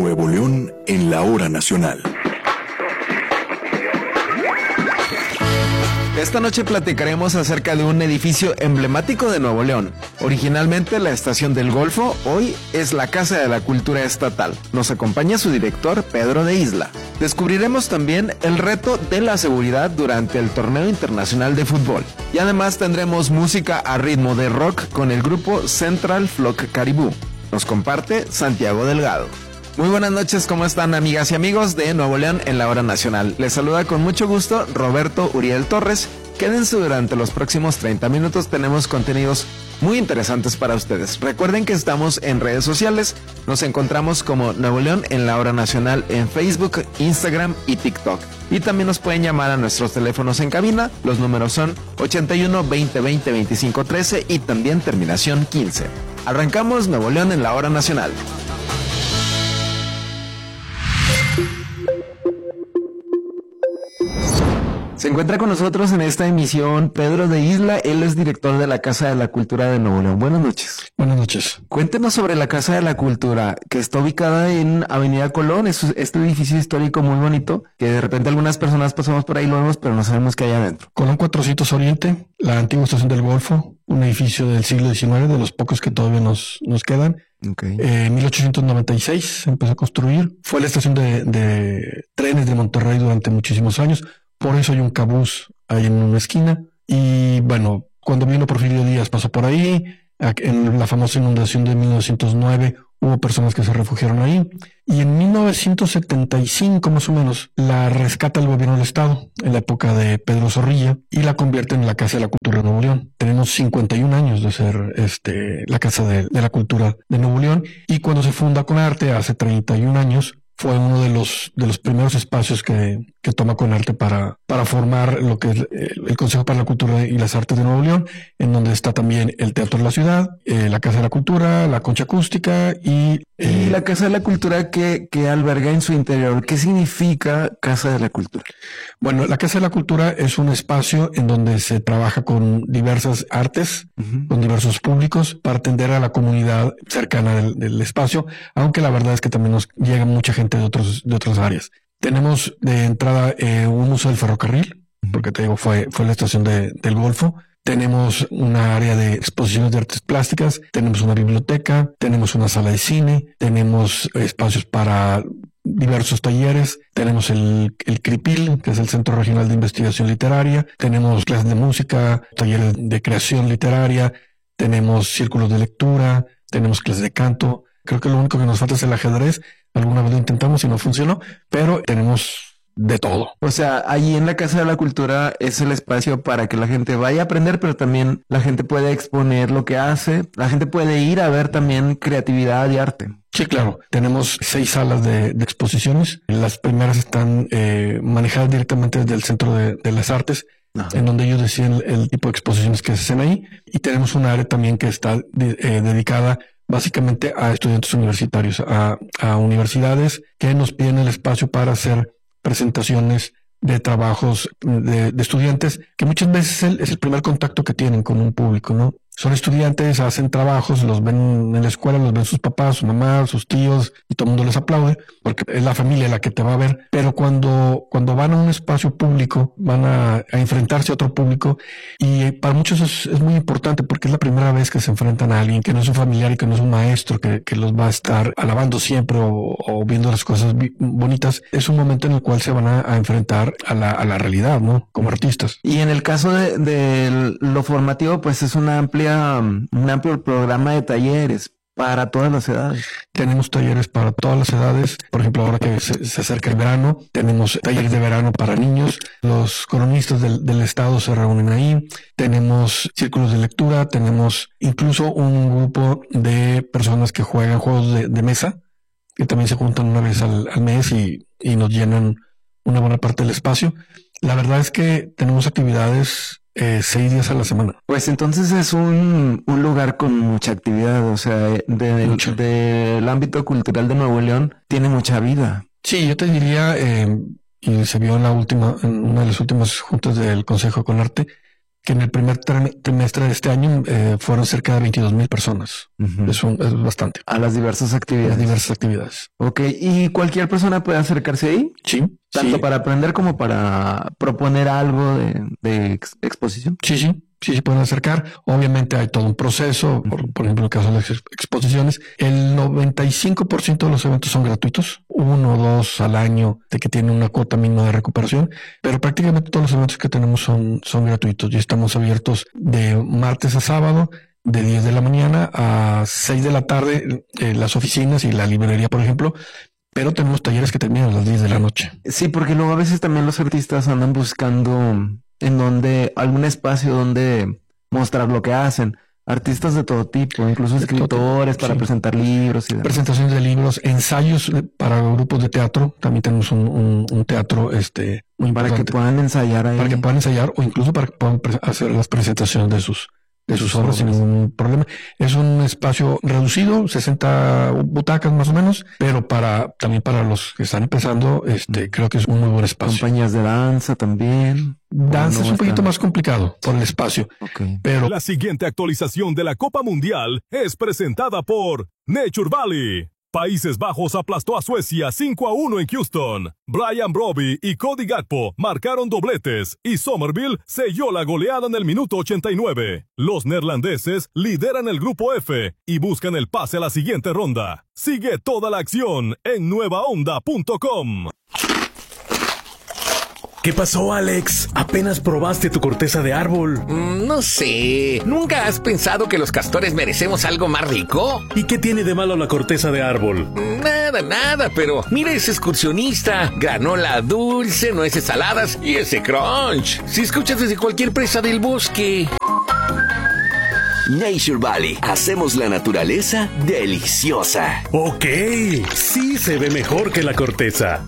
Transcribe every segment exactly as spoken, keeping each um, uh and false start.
Nuevo León en la hora nacional. Esta noche platicaremos acerca de un edificio emblemático de Nuevo León. Originalmente la Estación del Golfo, hoy es la Casa de la Cultura Estatal. Nos acompaña su director, Pedro de Isla. Descubriremos también el reto de la seguridad durante el Torneo Internacional de Fútbol. Y además tendremos música a ritmo de rock con el grupo Central Flock Caribú. Nos comparte Santiago Delgado. Muy buenas noches, ¿cómo están, amigas y amigos de Nuevo León en la hora nacional? Les saluda con mucho gusto Roberto Uriel Torres. Quédense durante los próximos treinta minutos, tenemos contenidos muy interesantes para ustedes. Recuerden que estamos en redes sociales, nos encontramos como Nuevo León en la hora nacional en Facebook, Instagram y TikTok. Y también nos pueden llamar a nuestros teléfonos en cabina, los números son ochenta y uno, veinte, veinte, veinticinco, trece y también terminación quince. Arrancamos Nuevo León en la hora nacional. Se encuentra con nosotros en esta emisión Pedro de Isla, él es director de la Casa de la Cultura de Nuevo León. Buenas noches. Buenas noches. Cuéntenos sobre la Casa de la Cultura, que está ubicada en Avenida Colón, es este edificio histórico muy bonito, que de repente algunas personas pasamos por ahí, lo vemos, pero no sabemos qué hay adentro. Colón cuatrocientos Oriente, la antigua Estación del Golfo, un edificio del siglo diecinueve, de los pocos que todavía nos, nos quedan. Okay. Eh, en mil ochocientos noventa y seis se empezó a construir. Fue la estación de, de trenes de Monterrey durante muchísimos años. Por eso hay un cabús ahí en una esquina. Y bueno, cuando vino Porfirio Díaz pasó por ahí. En la famosa inundación de mil novecientos nueve hubo personas que se refugiaron ahí. Y en mil novecientos setenta y cinco más o menos la rescata el gobierno del estado en la época de Pedro Zorrilla y la convierte en la Casa de la Cultura de Nuevo León. Tenemos cincuenta y un años de ser este la Casa de, de la Cultura de Nuevo León. Y cuando se funda Conarte hace treinta y un años, fue uno de los de los primeros espacios que, que toma Conarte para, para formar lo que es el, el Consejo para la Cultura y las Artes de Nuevo León, en donde está también el Teatro de la Ciudad, eh, la Casa de la Cultura, la Concha Acústica y... Eh, ¿Y la Casa de la Cultura que, que alberga en su interior? ¿Qué significa Casa de la Cultura? Bueno, la Casa de la Cultura es un espacio en donde se trabaja con diversas artes, uh-huh. con diversos públicos, para atender a la comunidad cercana del, del espacio, aunque la verdad es que también nos llega mucha gente de otros de otras áreas. Tenemos de entrada eh, un museo del ferrocarril, porque te digo, fue, fue la estación de, del Golfo. Tenemos una área de exposiciones de artes plásticas, tenemos una biblioteca, tenemos una sala de cine, tenemos espacios para diversos talleres, tenemos el, el CRIPIL, que es el Centro Regional de Investigación Literaria, tenemos clases de música, talleres de creación literaria, tenemos círculos de lectura, tenemos clases de canto. Creo que lo único que nos falta es el ajedrez. Alguna vez lo intentamos y no funcionó, pero tenemos de todo. O sea, allí en la Casa de la Cultura es el espacio para que la gente vaya a aprender, pero también la gente puede exponer lo que hace. La gente puede ir a ver también creatividad y arte. Sí, claro. Tenemos seis salas de, de exposiciones. Las primeras están eh, manejadas directamente desde el Centro de, de las Artes, Ajá. en donde ellos deciden el, el tipo de exposiciones que se hacen ahí. Y tenemos un área también que está de, eh, dedicada básicamente a estudiantes universitarios, a, a universidades que nos piden el espacio para hacer presentaciones de trabajos de, de estudiantes, que muchas veces es el, es el primer contacto que tienen con un público, ¿no? Son estudiantes, hacen trabajos, los ven en la escuela, los ven sus papás, su mamá, sus tíos, y todo el mundo les aplaude, porque es la familia la que te va a ver. Pero cuando, cuando van a un espacio público, van a, a enfrentarse a otro público, y para muchos es, es muy importante, porque es la primera vez que se enfrentan a alguien que no es un familiar y que no es un maestro, que, que los va a estar alabando siempre o, o viendo las cosas bonitas. Es un momento en el cual se van a, a enfrentar a la, a la realidad, ¿no? Como artistas. Y en el caso de, de lo formativo, pues es una amplia un amplio programa de talleres para todas las edades. Tenemos talleres para todas las edades. Por ejemplo, ahora que se, se acerca el verano, tenemos talleres de verano para niños. Los colonistas del, del estado se reúnen ahí. Tenemos círculos de lectura. Tenemos incluso un grupo de personas que juegan juegos de, de mesa, que también se juntan una vez al, al mes y, y nos llenan una buena parte del espacio. La verdad es que tenemos actividades Eh, seis días a la semana. Pues entonces es un, un lugar con mucha actividad, o sea, del de, de ámbito cultural de Nuevo León tiene mucha vida. Sí, yo te diría, eh, y se vio en la última, en una de las últimas juntas del Consejo Conarte, que en el primer trimestre de este año eh, fueron cerca de veintidós mil personas. Uh-huh. Es, un, es bastante. A las diversas actividades. A las diversas actividades. Ok, ¿y cualquier persona puede acercarse ahí? Sí. Tanto sí. para aprender como para proponer algo de, de ex- exposición. Sí, sí. Sí, se pueden acercar. Obviamente hay todo un proceso, por, por ejemplo, en el caso de las exposiciones. El noventa y cinco por ciento de los eventos son gratuitos, uno o dos al año de que tienen una cuota mínima de recuperación, pero prácticamente todos los eventos que tenemos son, son gratuitos y estamos abiertos de martes a sábado, de diez de la mañana a seis de la tarde, eh, las oficinas y la librería, por ejemplo. Pero tenemos talleres que terminan a las diez de la noche. Sí, porque luego a veces también los artistas andan buscando en donde algún espacio donde mostrar lo que hacen. Artistas de todo tipo, incluso de escritores para sí. presentar libros y demás. Presentaciones de libros, ensayos para grupos de teatro. También tenemos un, un, un teatro este muy para que puedan ensayar ahí. Para que puedan ensayar o incluso para que puedan pre- hacer las presentaciones de sus de sus obras sin ningún problema. Es un espacio reducido, sesenta butacas más o menos, pero para también para los que están empezando, este creo que es un muy buen espacio. Compañías de danza también. Danza no es un poquito más complicado por el espacio. Okay. Pero la siguiente actualización de la Copa Mundial es presentada por Nature Valley. Países Bajos aplastó a Suecia cinco a uno en Houston. Brian Brobbey y Cody Gakpo marcaron dobletes y Somerville selló la goleada en el minuto ochenta y nueve. Los neerlandeses lideran el grupo F y buscan el pase a la siguiente ronda. Sigue toda la acción en nueva onda punto com. ¿Qué pasó, Alex? ¿Apenas probaste tu corteza de árbol? Mm, no sé. ¿Nunca has pensado que los castores merecemos algo más rico? ¿Y qué tiene de malo la corteza de árbol? Nada, nada, pero mira ese excursionista. Granola dulce, nueces saladas y ese crunch. Si escuchas desde cualquier presa del bosque. Nature Valley. Hacemos la naturaleza deliciosa. Ok, sí se ve mejor que la corteza.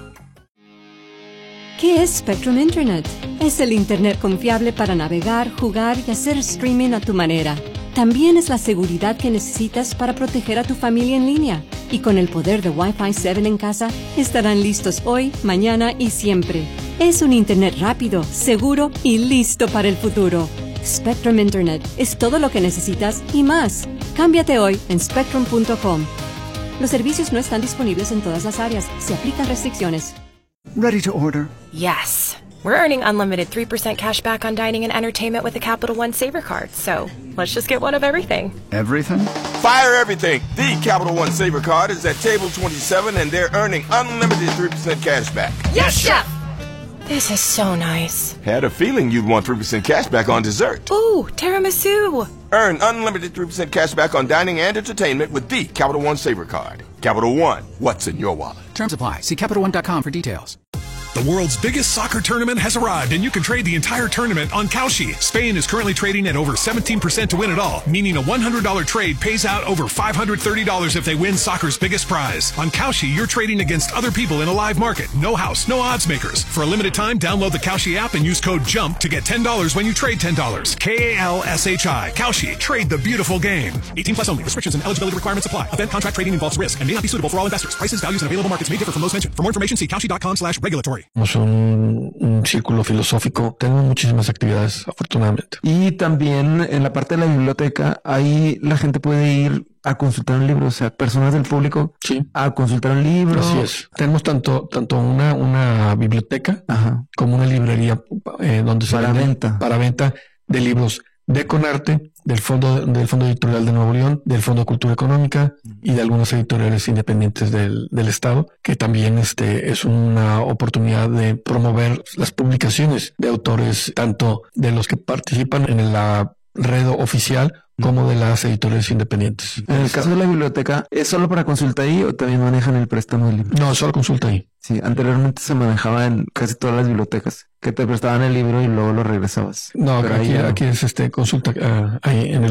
¿Qué es Spectrum Internet? Es el Internet confiable para navegar, jugar y hacer streaming a tu manera. También es la seguridad que necesitas para proteger a tu familia en línea. Y con el poder de Wi-Fi siete en casa, estarán listos hoy, mañana y siempre. Es un Internet rápido, seguro y listo para el futuro. Spectrum Internet es todo lo que necesitas y más. Cámbiate hoy en spectrum punto com. Los servicios no están disponibles en todas las áreas. Se aplican restricciones. Ready to order? Yes. We're earning unlimited three percent cash back on dining and entertainment with the Capital One Saver Card, so let's just get one of everything. Everything? Fire everything! The Capital One Saver Card is at table twenty-seven and they're earning unlimited three percent cash back. Yes, Chef! This is so nice. Had a feeling you'd want three percent cash back on dessert. Ooh, tiramisu! Earn unlimited three percent cash back on dining and entertainment with the Capital One Saver Card. Capital One, what's in your wallet? Terms apply. See Capital One dot com for details. The world's biggest soccer tournament has arrived, and you can trade the entire tournament on Kalshi. Spain is currently trading at over seventeen percent to win it all, meaning a one hundred dollars trade pays out over five hundred thirty dollars if they win soccer's biggest prize. On Kalshi, you're trading against other people in a live market. No house, no odds makers. For a limited time, download the Kalshi app and use code JUMP to get ten dollars when you trade ten dollars. K A L S H I. Kalshi. Trade the beautiful game. eighteen plus only. Restrictions and eligibility requirements apply. Event contract trading involves risk and may not be suitable for all investors. Prices, values, and available markets may differ from those mentioned. For more information, see kalshi dot com slash regulatory. Un, un círculo filosófico. Tenemos muchísimas actividades, afortunadamente. Y también en la parte de la biblioteca, ahí la gente puede ir a consultar un libro, o sea, personas del público sí. a consultar un libro. Así es. Tenemos tanto tanto una una biblioteca Ajá. como una librería eh, donde para se venta para venta de libros de Conarte, del Fondo del Fondo Editorial de Nuevo León, del Fondo de Cultura Económica y de algunas editoriales independientes del, del Estado, que también este es una oportunidad de promover las publicaciones de autores, tanto de los que participan en la red oficial como de las editoriales independientes. En el caso de la biblioteca, ¿es solo para consulta ahí o también manejan el préstamo del libro? No, solo consulta ahí. Sí, anteriormente se manejaba en casi todas las bibliotecas, que te prestaban el libro y luego lo regresabas. No, pero aquí, ya... aquí es este consulta uh, ahí en el lugar.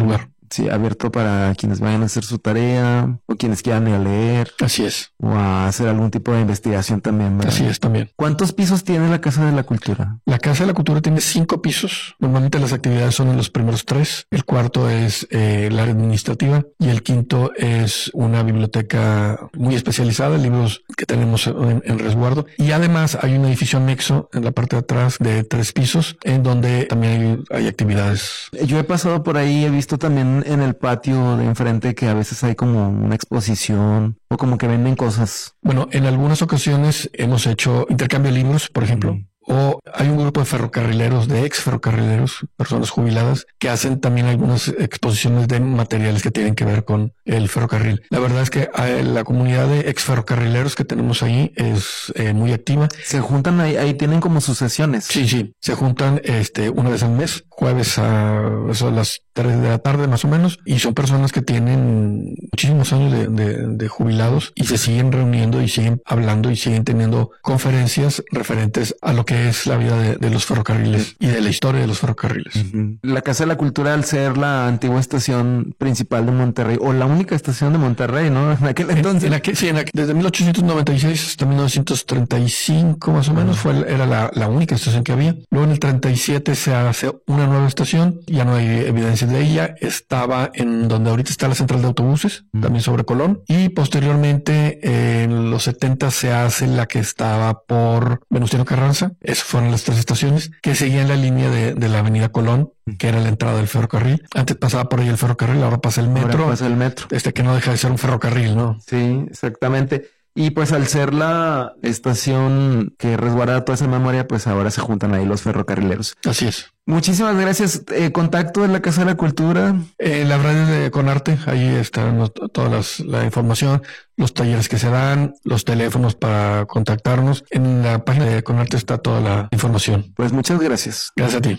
Sí, abierto para quienes vayan a hacer su tarea o quienes quieran ir a leer. Así es. O a hacer algún tipo de investigación también, ¿verdad? Así es también. ¿Cuántos pisos tiene la Casa de la Cultura? La Casa de la Cultura tiene cinco pisos. Normalmente las actividades son en los primeros tres. El cuarto es eh, el área administrativa y el quinto es una biblioteca muy especializada, libros que tenemos en, en resguardo. Y además hay un edificio anexo en la parte de atrás de tres pisos en donde también hay, hay actividades. Yo he pasado por ahí, he visto también en el patio de enfrente que a veces hay como una exposición o como que venden cosas. Bueno, en algunas ocasiones hemos hecho intercambio de libros, por ejemplo. Mm. O hay un grupo de ferrocarrileros, de ex ferrocarrileros, personas jubiladas, que hacen también algunas exposiciones de materiales que tienen que ver con el ferrocarril. La verdad es que la comunidad de ex ferrocarrileros que tenemos ahí es eh, muy activa. Se juntan ahí, ahí tienen como sus sesiones. Sí, sí. Se juntan este una vez al mes, jueves a, eso a las tres de la tarde más o menos, y son personas que tienen muchísimos años de, de, de jubilados y se siguen reuniendo y siguen hablando y siguen teniendo conferencias referentes a lo que es la vida de, de los ferrocarriles y de la historia de los ferrocarriles. Uh-huh. La Casa de la Cultura, al ser la antigua estación principal de Monterrey, o la única estación de Monterrey, ¿no? En aquel entonces. En, en aquel, sí, en aquel, desde mil ochocientos noventa y seis hasta mil novecientos treinta y cinco más o menos, uh-huh. fue era la, la única estación que había. Luego en el treinta y siete se hace una nueva estación, ya no hay evidencia de ella. Estaba en donde ahorita está la central de autobuses, uh-huh. también sobre Colón. Y posteriormente, eh, en los setenta se hace la que estaba por Venustiano Carranza. Esas fueron las tres estaciones que seguían la línea de, de la avenida Colón, que era la entrada del ferrocarril. Antes pasaba por ahí el ferrocarril, ahora pasa el metro. Ahora pasa el metro. Este que no deja de ser un ferrocarril, ¿no? Sí, exactamente. Y pues al ser la estación que resguarda toda esa memoria, pues ahora se juntan ahí los ferrocarrileros. Así es. Muchísimas gracias. Eh, contacto de la Casa de la Cultura. Eh, la radio de Conarte, ahí está toda las, la información, los talleres que se dan, los teléfonos para contactarnos. En la página de Conarte está toda la información. Pues muchas gracias. Gracias a ti.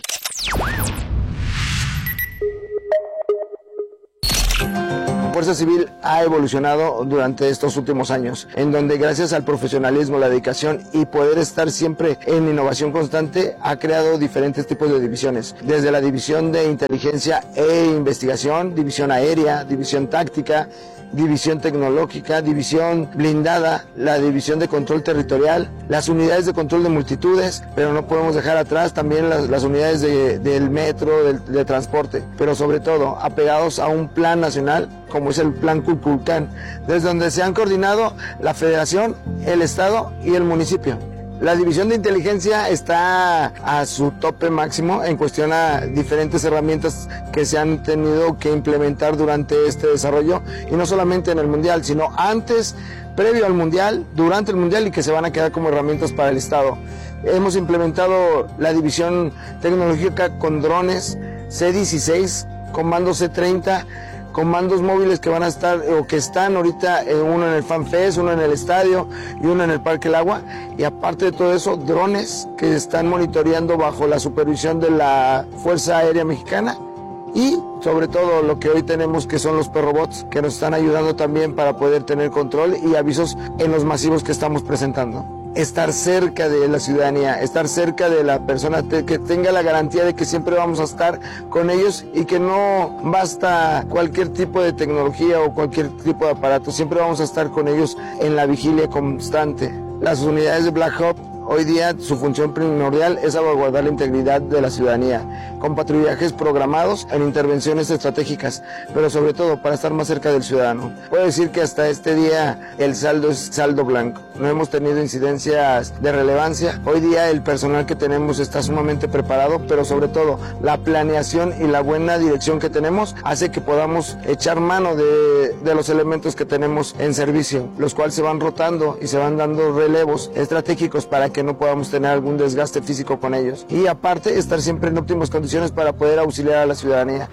Fuerza Civil ha evolucionado durante estos últimos años, en donde gracias al profesionalismo, la dedicación y poder estar siempre en innovación constante, ha creado diferentes tipos de divisiones, desde la división de inteligencia e investigación, división aérea, división táctica, división tecnológica, división blindada, la división de control territorial, las unidades de control de multitudes, pero no podemos dejar atrás también las, las unidades de, del metro, del, de transporte, pero sobre todo apegados a un plan nacional como es el plan Cuculcán, desde donde se han coordinado la federación, el estado y el municipio. La división de inteligencia está a su tope máximo en cuestión a diferentes herramientas que se han tenido que implementar durante este desarrollo, y no solamente en el mundial, sino antes, previo al mundial, durante el mundial, y que se van a quedar como herramientas para el estado. Hemos implementado la división tecnológica con drones C dieciséis, comando C treinta, comandos móviles que van a estar o que están ahorita, eh, uno en el FanFest, uno en el estadio y uno en el Parque El Agua, y aparte de todo eso, drones que están monitoreando bajo la supervisión de la Fuerza Aérea Mexicana, y sobre todo lo que hoy tenemos, que son los perrobots, que nos están ayudando también para poder tener control y avisos en los masivos que estamos presentando. Estar cerca de la ciudadanía, estar cerca de la persona, te, que tenga la garantía de que siempre vamos a estar con ellos y que no basta cualquier tipo de tecnología o cualquier tipo de aparato, siempre vamos a estar con ellos en la vigilia constante. Las unidades de Black Hawk, hoy día su función primordial es salvaguardar la integridad de la ciudadanía, con patrullajes programados en intervenciones estratégicas, pero sobre todo para estar más cerca del ciudadano. Puedo decir que hasta este día el saldo es saldo blanco. No hemos tenido incidencias de relevancia. Hoy día el personal que tenemos está sumamente preparado, pero sobre todo la planeación y la buena dirección que tenemos hace que podamos echar mano de, de los elementos que tenemos en servicio, los cuales se van rotando y se van dando relevos estratégicos para que no podamos tener algún desgaste físico con ellos. Y aparte, estar siempre en óptimas condiciones para poder auxiliar a la ciudadanía.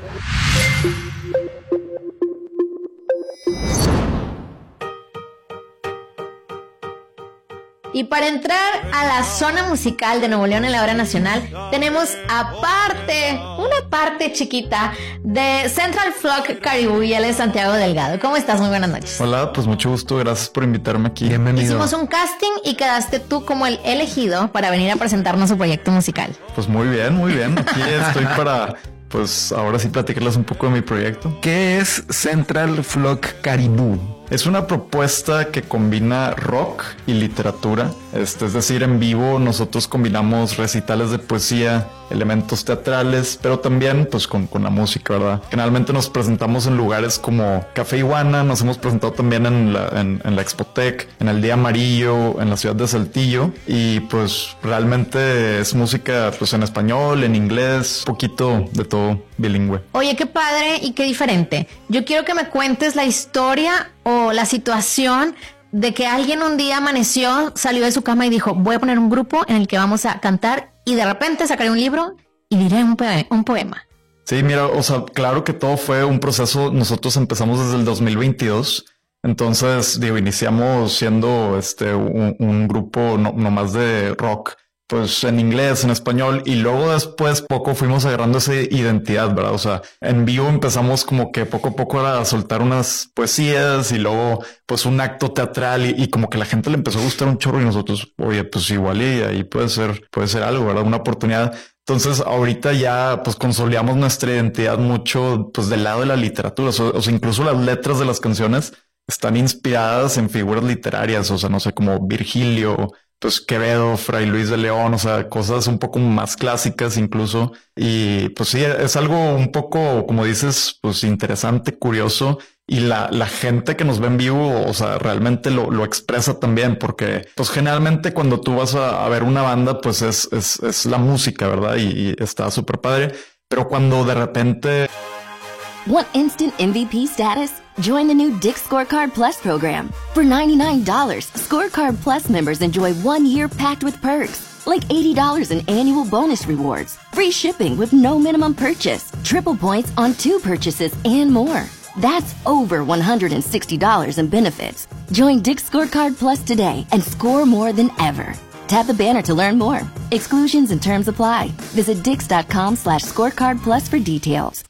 Y para entrar a la zona musical de Nuevo León en la hora nacional, tenemos aparte, una parte chiquita de Central Flock Caribou, y él es Santiago Delgado. ¿Cómo estás? Muy buenas noches. Hola, pues mucho gusto, gracias por invitarme aquí. Bienvenido. Hicimos un casting y quedaste tú como el elegido para venir a presentarnos su proyecto musical. Pues muy bien, muy bien. Aquí estoy para... pues ahora sí platicarles un poco de mi proyecto. ¿Qué es Central Flock Caribou? Es una propuesta que combina rock y literatura. Este, es decir, en vivo nosotros combinamos recitales de poesía, elementos teatrales, pero también pues con, con la música, ¿verdad? Generalmente nos presentamos en lugares como Café Iguana, nos hemos presentado también en la, en, en la Expotec, en el Día Amarillo, en la ciudad de Saltillo, y pues realmente es música pues en español, en inglés, un poquito de todo, bilingüe. Oye, qué padre y qué diferente. Yo quiero que me cuentes la historia o la situación de que alguien un día amaneció, salió de su cama y dijo, voy a poner un grupo en el que vamos a cantar, y de repente sacaré un libro y diré un, poe- un poema. Sí, mira, o sea, claro que todo fue un proceso. Nosotros empezamos desde el dos mil veintidós. Entonces, digo, iniciamos siendo este un, un grupo no, no más de rock, pues en inglés, en español, y luego después poco fuimos agarrando esa identidad, ¿verdad? O sea, en vivo empezamos como que poco a poco a soltar unas poesías y luego pues un acto teatral y, y como que la gente le empezó a gustar un chorro y nosotros, oye, pues igual y ahí puede ser, puede ser algo, ¿verdad? Una oportunidad. Entonces ahorita ya pues consolidamos nuestra identidad mucho pues del lado de la literatura, o sea, o sea, incluso las letras de las canciones están inspiradas en figuras literarias, o sea, no sé, como Virgilio, pues Quevedo, Fray Luis de León, o sea, cosas un poco más clásicas incluso. Y pues sí, es algo un poco, como dices, pues interesante, curioso. Y la, la gente que nos ve en vivo, o sea, realmente lo, lo expresa también, porque pues generalmente cuando tú vas a, a ver una banda, pues es, es, es la música, ¿verdad? Y, y está súper padre. Pero cuando de repente... Want instant M V P status? Join the new Dick's Scorecard Plus program. For ninety-nine dollars, Scorecard Plus members enjoy one year packed with perks, like eighty dollars in annual bonus rewards, free shipping with no minimum purchase, triple points on two purchases, and more. That's over one hundred sixty dollars in benefits. Join Dick's Scorecard Plus today and score more than ever. Tap the banner to learn more. Exclusions and terms apply. Visit dix.com slash scorecard plus for details.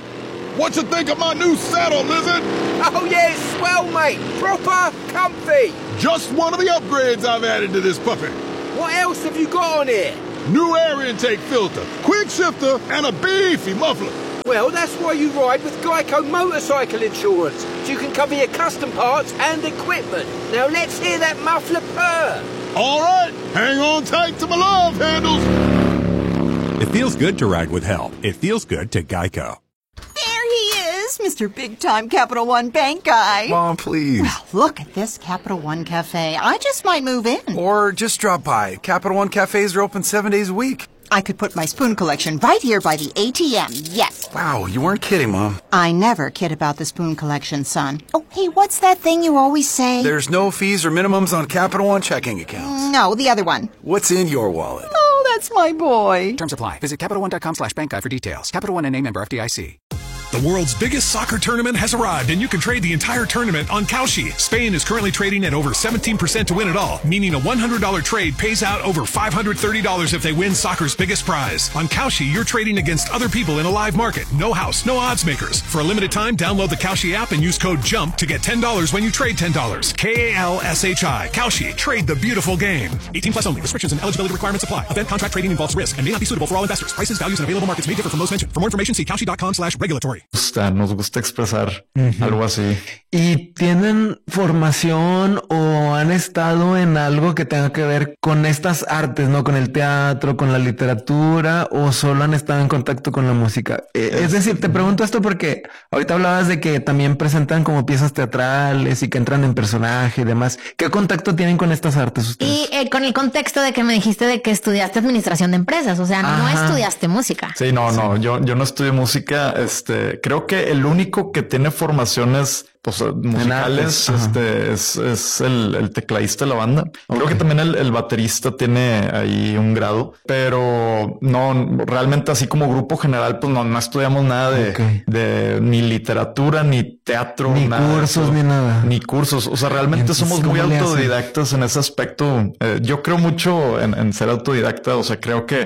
What you think of my new saddle, Lizard? Oh, yeah, it's swell, mate. Proper comfy. Just one of the upgrades I've added to this puppy. What else have you got on here? New air intake filter, quick shifter, and a beefy muffler. Well, that's why you ride with Geico Motorcycle Insurance. So you can cover your custom parts and equipment. Now let's hear that muffler purr. All right, hang on tight to my love handles. It feels good to ride with help. It feels good to Geico. Mister Big Time Capital One Bank guy. Mom, please. Well, look at this Capital One Cafe. I just might move in. Or just drop by. Capital One cafes are open seven days a week. I could put my spoon collection right here by the A T M. Yes. Wow, you weren't kidding, Mom. I never kid about the spoon collection, son. Oh, hey, what's that thing you always say? There's no fees or minimums on Capital One checking accounts. No, the other one. What's in your wallet? Oh, that's my boy. Terms apply. Visit CapitalOne.com slash bank guide for details. Capital One N A member F D I C. The world's biggest soccer tournament has arrived, and you can trade the entire tournament on Kalshi. Spain is currently trading at over seventeen percent to win it all, meaning a one hundred dollars trade pays out over five hundred thirty dollars if they win soccer's biggest prize. On Kalshi, you're trading against other people in a live market. No house, no odds makers. For a limited time, download the Kalshi app and use code JUMP to get ten dollars when you trade ten dollars. K A L S H I. Kalshi. Trade the beautiful game. eighteen plus only. Restrictions and eligibility requirements apply. Event contract trading involves risk and may not be suitable for all investors. Prices, values, and available markets may differ from those mentioned. For more information, see kalshi.com slash regulatory. Nos gusta expresar uh-huh. algo así. ¿Y tienen formación o han estado en algo que tenga que ver con estas artes, no? Con el teatro, con la literatura, o solo han estado en contacto con la música? Eh, es, es decir, te pregunto esto porque ahorita hablabas de que también presentan como piezas teatrales y que entran en personaje y demás. ¿Qué contacto tienen con estas artes ustedes? Y eh, con el contexto de que me dijiste de que estudiaste administración de empresas, o sea, Ajá. no estudiaste música. Sí, no, no, yo, yo no estudié música. Este, creo que el único que tiene formaciones pues, musicales este, es, es el, el tecladista de la banda. Okay. Creo que también el, el baterista tiene ahí un grado, pero no, realmente así como grupo general, pues no, no estudiamos nada de, okay. de ni literatura, ni teatro, ni nada cursos, ni nada. Ni cursos. O sea, realmente Entonces, somos muy autodidactas en ese aspecto. Eh, yo creo mucho en, en ser autodidacta. O sea, creo que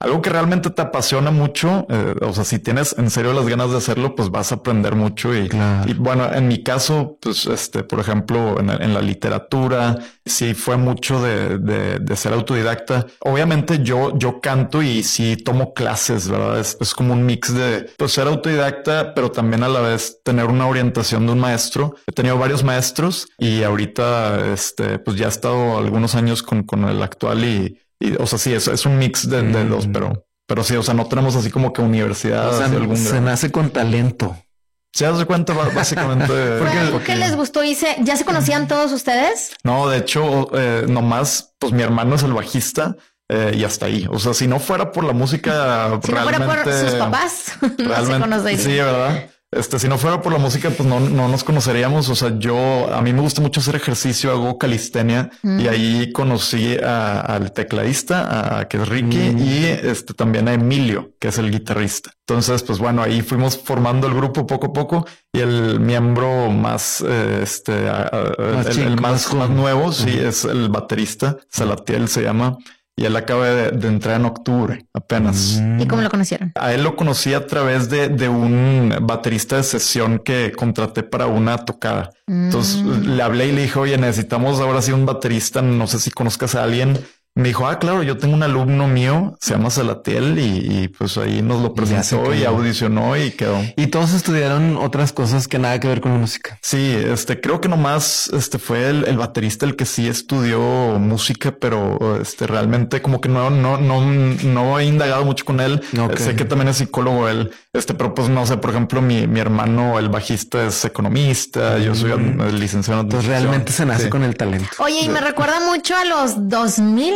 algo que realmente te apasiona mucho, eh, o sea, si tienes en serio las ganas de hacerlo, pues vas a aprender mucho. Y, claro. y bueno, en mi caso, pues este, por ejemplo, en, en la literatura, sí fue mucho de, de, de ser autodidacta. Obviamente yo, yo canto y sí tomo clases, ¿verdad? Es, es como un mix de pues, ser autodidacta, pero también a la vez tener una orientación de un maestro. He tenido varios maestros y ahorita, este, pues ya he estado algunos años con, con el actual y, y, o sea, sí, es, es un mix de, de dos, pero, pero sí, o sea, no tenemos así como que universidad. O sea, de algún se grado. Nace con talento. Se das cuenta básicamente. ¿Fue algo que les gustó? Y se, ¿ya se conocían todos ustedes? No, de hecho, eh, nomás, pues mi hermano es el bajista. Eh, y hasta ahí. O sea, si no fuera por la música, si realmente, no fuera por sus papás, no se conocerían. Sí, ¿verdad? Este, si no fuera por la música, pues no, no nos conoceríamos. O sea, yo, a mí me gusta mucho hacer ejercicio, hago calistenia mm. y ahí conocí a, al tecladista, a, a que es Ricky mm. y este también a Emilio, que es el guitarrista. Entonces, pues bueno, ahí fuimos formando el grupo poco a poco y el miembro más, eh, este, a, a, más el, chico, el más, más nuevo, mm. sí, es el baterista, Salatiel se llama. Y él acaba de, de entrar en octubre apenas. ¿Y cómo lo conocieron? A él lo conocí a través de, de un baterista de sesión que contraté para una tocada. Mm. Entonces le hablé y le dije, oye, necesitamos ahora sí un baterista. No sé si conozcas a alguien. Me dijo, ah, claro, yo tengo un alumno mío, se llama Salatiel y, y pues ahí nos lo presentó y audicionó y quedó. Y todos estudiaron otras cosas que nada que ver con la música. Sí, este, creo que nomás este fue el, el baterista el que sí estudió música, pero este realmente como que no, no, no, no he indagado mucho con él. Okay. Sé que también es psicólogo él, este, pero pues no sé, por ejemplo, mi, mi hermano, el bajista, es economista, mm. yo soy el licenciado en Entonces realmente se nace sí. con el talento. Oye, y me recuerda mucho a los dos mil,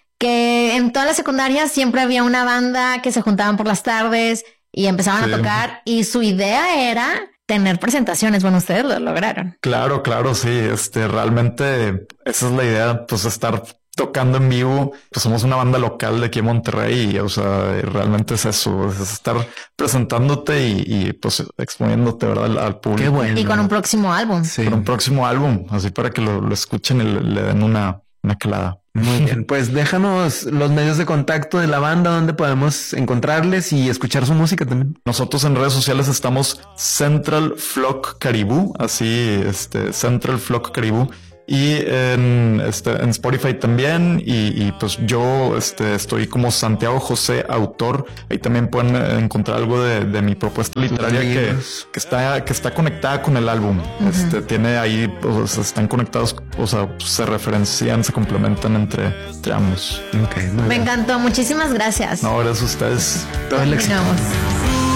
que en toda la secundaria siempre había una banda que se juntaban por las tardes y empezaban sí. a tocar y su idea era tener presentaciones. Bueno, ustedes lo lograron. Claro, claro, sí. Este, realmente esa es la idea, pues estar tocando en vivo. Pues somos una banda local de aquí en Monterrey y, o sea, realmente es eso, es estar presentándote y, y pues exponiéndote, ¿verdad? Al, al público. Qué bueno. Y con un próximo álbum. Sí. Con un próximo álbum, así para que lo, lo escuchen y le, le den una, una calada. Muy bien, pues déjanos los medios de contacto de la banda, donde podemos encontrarles y escuchar su música también. Nosotros en redes sociales estamos Central Flock Caribú, así, este, Central Flock Caribú. Y en, este, en Spotify también. Y, y pues yo este, estoy como Santiago José Autor. Ahí también pueden encontrar algo de, de mi propuesta literaria que, que está que está conectada con el álbum. Uh-huh. Este tiene ahí, o sea, están conectados, o sea, se referencian, se complementan entre, entre ambos. Okay, me bien. encantó. Muchísimas gracias. No, gracias a ustedes. Todo el éxito.